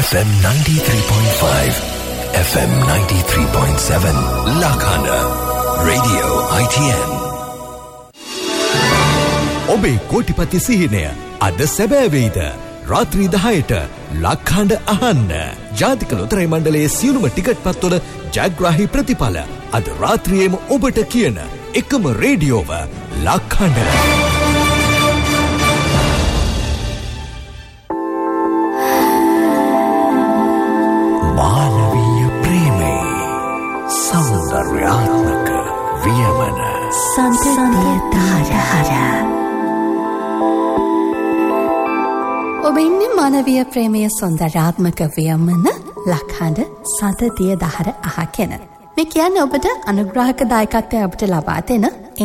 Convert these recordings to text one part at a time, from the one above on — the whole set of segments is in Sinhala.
FM 93.5 FM 93.7 Lakhana Radio ITN. ඔබේ කෝටිපති සිහිනය අද සැබෑ වේද? රාත්‍රී 10ට ලක්හඬ අහන්න. ජාතික ලොතරැයි මණ්ඩලයේ සියලුම ටිකට් පත්වල ජයග්‍රාහී ප්‍රතිඵල අද රාත්‍රියේම ඔබට කියන එකම රේඩියෝව ලක්හඬ. මානවීය ප්‍රේමේ සෞන්දර්යාත්මක වියමන සන්තධාරහර. ඔබ ඉන්නේ මානවීය ප්‍රේමයේ සෞන්දර්යාත්මක වියමන ලක්හඬ සතතිය දහර අහකෙන. මේ කියන්නේ ඔබට අනුග්‍රාහක දායකත්වය ඔබට ලබා දෙන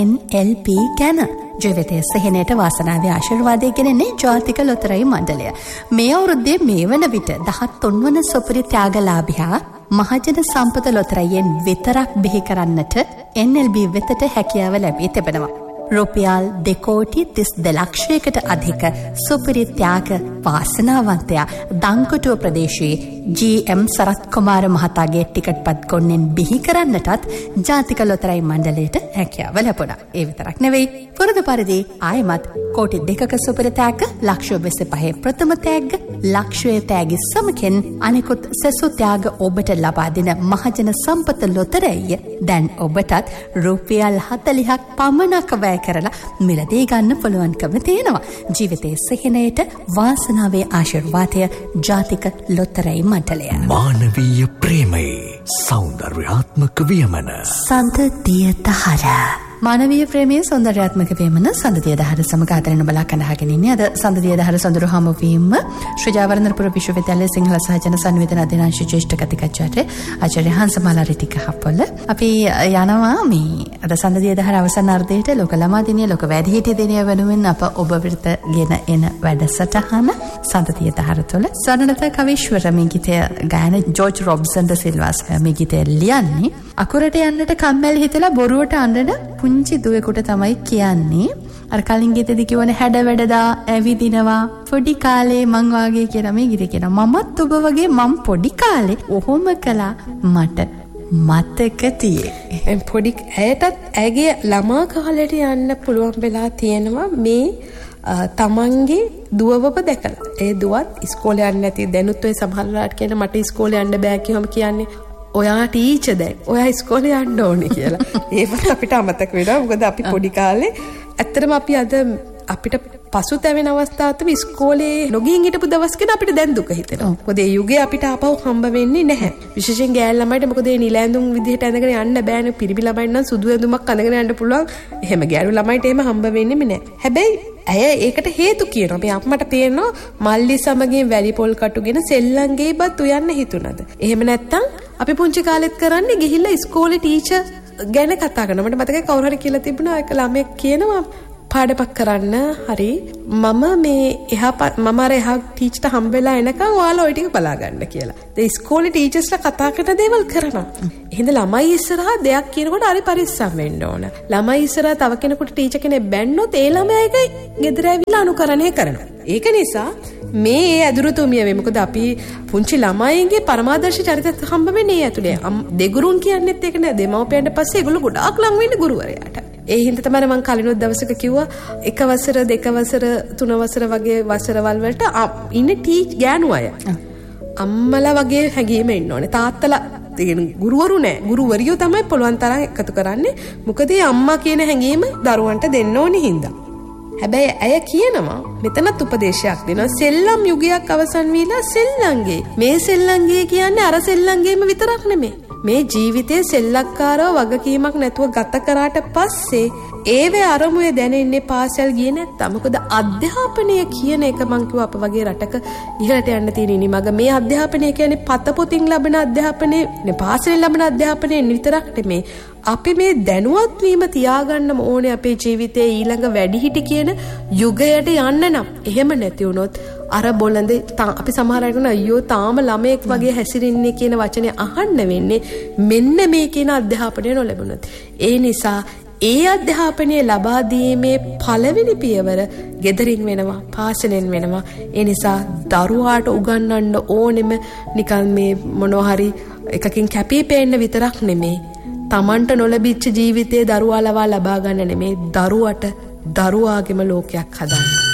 NLP ගැන. ජීවිතයේ සෙහෙනට වාසනාවේ ආශිර්වාදය ගෙනන්නේ ජාතික ලොතරැයි මණ්ඩලය. මේ අවුරුද්දේ මේ වන විට 13 වන සුපිරි ත්‍යාගලාභියා මහජන සම්පත ලොතරැයියෙන් විතරක් බිහි කරන්නට NLB වෙතට හැකියාව ලැබී තිබෙනවා. රුපියල් 2,32 ලක්ෂයකට අධික සුපිරි ත්‍යාග වාසනාවන්තයා දංකොටුව ප්‍රදේශයේ GM සරත් කුමාර මහතාගේ ටිකට්පත් ගොන්නෙන් බිහි කරන්නටත් ජාතික ලොතරැයි මණ්ඩලයට හැකියාව ලැබුණා. ඒ විතරක් නෙවෙයි, පුරුදු පරිදි ආයමත් කෝටි 2ක සුපිරි ත්‍යාග, ලක්ෂ 25 ප්‍රථම ත්‍යාග, ලක්ෂයේ ත්‍යාග සමකින් අනිකුත් සෙසු ත්‍යාග ඔබට ලබා දෙන මහජන සම්පත ලොතරැයිය දැන් ඔබටත් රුපියල් 40ක් පමණක් වැය කරලා මිලදී ගන්න පුළුවන්කම තියෙනවා. ජීවිතයේ සෙහෙනයට වාසනාවේ ආශිර්වාදය ජාතික ලොතරැයි මණ්ඩලය. මානවීය ප්‍රේමයේ සෞන්දර්යාත්මක වියමන සන්තතිය දහර. මානවීය ප්‍රේමයේ සෞන්දර්යාත්මක වියමන සන්තතිය දහර සමග අදරන බලා කඳහගෙන ඉන්නේ. අද සන්තතිය දහර සොඳුරු හමුවීම ශ්‍රී ජයවර්ධනපුර විශ්වවිද්‍යාලයේ සිංහල සහ ජන සංවේදන අධ්‍යනාංශ ජ්‍යෙෂ්ඨ කතිකාචාර්ය ආචාර්ය හංසමාලා රිටික හප්පොළ. අපි යනවා මේ අද සන්තතිය දහර අවසන් අර්ධයට ලෝක ළමා දිනය, ලෝක වැඩිහිටි දිනය වෙනුවෙන් අප ඔබ වෙත ගෙන එන වැඩසටහන සන්තතිය දහර තුළ ස්වර්ණලතා කවීශ්වර මේ ගීතය ගායන ජෝර්ජ් රොබ්සන් ද සිල්වාස් මේ ගීතය ලියන්නේ අකුරට යන්නට කම්මැලි හිතලා බොරුවට අඬන පුංචි දුවෙකුට තමයි කියන්නේ. අර කලින් ගීතෙදි කියවන හැඩ වැඩදා ඇවිදිනවා පොඩි කාලේ මං වාගේ කියලා මේ ගීතේ කියනවා. මමත් ඔබ වගේ මං පොඩි කාලේ ඔහොම කළා මට මතක තියේ. පොඩි ඇයටත් ඇගේ ළමා කාලයට යන්න පුළුවන් වෙලා තියෙනවා මේ තමන්ගේ දුවවව දැකලා. ඒ දුවත් ඉස්කෝලේ යන්නේ නැති දැනුත් ඔය සමහරලාට කියන මට ඉස්කෝලේ යන්න බෑ කියවම කියන්නේ ඔයා ටීචර් දැන් ඔයා ඉස්කෝලේ යන්න ඕනේ කියලා. ඒවත් අපිට අමතක වෙනවා. මොකද අපි පොඩි කාලේ ඇත්තටම අපි අද අපිට පසුතැවෙන අවස්ථාවත් ඉස්කෝලේ නොගින් හිටපු දවස් ගැන අපිට දැන් දුක හිතෙනවා. මොකද ඒ යුගයේ අපිට ආපහු හම්බ වෙන්නේ නැහැ. විශේෂයෙන් ගෑල් ළමයිට මොකද ඒ නිල ඇඳුම් විදිහට ඇඳගෙන යන්න බෑනේ. පිරිමි ළමයින් නම් සුදු ඇඳුමක් අඳගෙන යන්න පුළුවන්. එහෙම ගෑනු ළමයිට එහෙම හම්බ වෙන්නේ නැහැ. හැබැයි ඇය ඒකට හේතු කියනවා. මේ අප්මට පේනවා මල්ලි සමගින් වැලි පොල් කටුගෙන සෙල්ලංගේ බත් උයන්න හිතුණද. එහෙම නැත්තම් අපි පුංචි කාලෙත් කරන්නේ ගිහිල්ලා ඉස්කෝලේ ටීචර් ගැන කතා කරනවා. මට මතකයි කවුරු හරි කියලා තිබුණා එක ළමෙක් කියනවා පාඩමක් කරන්න හරි මම මේ මම අර එහා ටීචර්ට හම්බෙලා එනකන් ඔයාලා ওই ටික බලා ගන්න කියලා. ඒ ඉස්කෝලේ ටීචර්ස්ලා කතා කරන දේවල් කරනවා. එහෙනම් ළමයි ඉස්සරහා දෙයක් කියනකොට හරි පරිස්සම් වෙන්න ඕන. ළමයි ඉස්සරහා තව කෙනෙකුට ටීචර් කෙනෙක් බැන්නොත් ඒ ළමයා එක ගෙදර ඇවිල්ලා අනුකරණය කරනවා. ඒක නිසා මේ ඇදුරුතුමිය වේ. මොකද අපි පුංචි ළමයින්ගේ පරමාදර්ශී චරිත හම්බ වෙන්නේ ඇතුලේ. දෙගුරුන් කියන්නේත් ඒක නෑ. දෙමව්පියන්ට පස්සේ ඒගොල්ලෝ ගොඩාක් ලං වෙන්නේ ගුරුවරයාට. ඒ හින්දා තමයි මම කලිනුත් දවසක කිව්වා එක වසර දෙක වසර තුන වසර වගේ වසරවල් වලට ඉන්නේ ගෑනු අය. අම්මලා වගේ හැංගීම ඉන්න ඕනේ. තාත්තලා ගුරුවරු නෑ. ගුරුවරියෝ තමයි පුළුවන් තරම් එකතු කරන්නේ. මොකද අම්මා කියන හැංගීම දරුවන්ට දෙන්න ඕනේ හින්දා. හැබැයි ඇය කියනවා මෙතනත් උපදේශයක් දෙනවා. සෙල්ලම් යුගයක් අවසන් වීලා සෙල්ලංගේ. මේ සෙල්ලංගේ කියන්නේ අර සෙල්ලංගේම විතරක් නෙමෙයි. මේ ජීවිතයේ සෙල්ලක්කාරව වගකීමක් නැතුව ගත කරාට පස්සේ ඒවේ අරමුවේ දැනෙන්නේ පාසල් ගියේ නැත්තම්. මොකද අධ්‍යාපනය කියන එක මං කිව්වා අප වගේ රටක ඉහළට යන්න තියෙන ඉනිමග. මේ අධ්‍යාපනය කියන්නේ පත පොතින් ලැබෙන අධ්‍යාපනය නේ, පාසලෙන් ලැබෙන අධ්‍යාපනය විතරක් නෙමේ. අපි මේ දැනුවත් වීම තියාගන්නම ඕනේ අපේ ජීවිතයේ ඊළඟ වැඩිහිටි කියන යුගයට යන්න නම්. එහෙම නැති වුණොත් අර බොළඳ අපි සමහර අය කියනවා අයියෝ තාම ළමයෙක් වගේ හැසිරෙන්නේ කියන වචනේ අහන්න වෙන්නේ මෙන්න මේ කියන අධ්‍යාපනය නොලැබුණොත්. ඒ නිසා ඒ අධ්‍යාපනය ලබා දීමේ පළවෙනි පියවර ගෙදරින් වෙනවා, පාසලෙන් වෙනවා. ඒ නිසා දරුවාට උගන්වන්න ඕනෙම නිකන් මේ මොනවා හරි එකකින් කැපී පෙනෙන්න විතරක් නෙමෙයි. Tamanට නොලැබිච්ච ජීවිතයේ දරුවා ලබා ගන්න නෙමෙයි, දරුවට දරුවාගේම ලෝකයක් හදන්න.